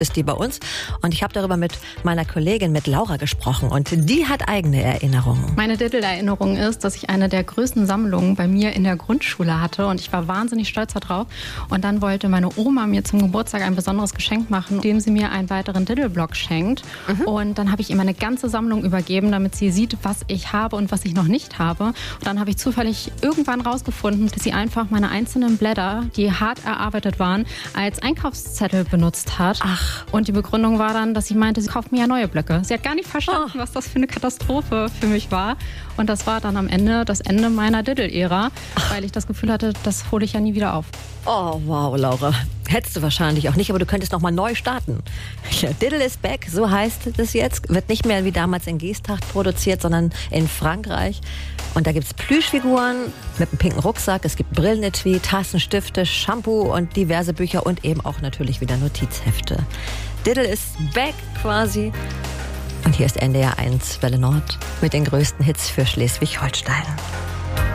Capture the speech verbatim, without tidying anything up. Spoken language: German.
ist die bei uns. Und ich habe darüber mit meiner Kollegin, mit Laura, gesprochen. Und die hat eigene Erinnerungen. Meine Diddle-Erinnerung ist, dass ich eine der größten Sammlungen bei mir in der Grundschule hatte. Und ich war wahnsinnig stolz darauf. Und dann wollte meine Oma mir zum Geburtstag ein besonderes Geschenk machen, indem sie mir einen weiteren Diddle-Block schenkt. Mhm. Und dann habe ich ihr meine ganze Sammlung übergeben, damit sie sieht, was ich habe und was ich noch nicht habe. Und dann habe ich zufällig irgendwann rausgefunden, dass sie einfach meine einzelnen Blätter, die hart erarbeitet waren, als Einkaufszettel benutzt hat. Ach. Und die Begründung war dann, dass sie meinte, sie kauft mir ja neue Blöcke. Sie hat gar nicht verstanden, oh. was das für eine Katastrophe für mich war. Und das war dann am Ende das Ende meiner Diddle-Ära, weil ich das Gefühl hatte, das hole ich ja nie wieder auf. Oh, wow, Laura. Hättest du wahrscheinlich auch nicht, aber du könntest noch mal neu starten. Ja, Diddle is back, so heißt es jetzt. Wird nicht mehr wie damals in Geesthacht produziert, sondern in Frankreich. Und da gibt es Plüschfiguren mit einem pinken Rucksack. Es gibt Brillenetui, Tassen, Stifte, Shampoo und diverse Bücher und eben auch natürlich wieder Notizhefte. Diddle is back quasi. Und hier ist N D R eins Welle Nord mit den größten Hits für Schleswig-Holstein.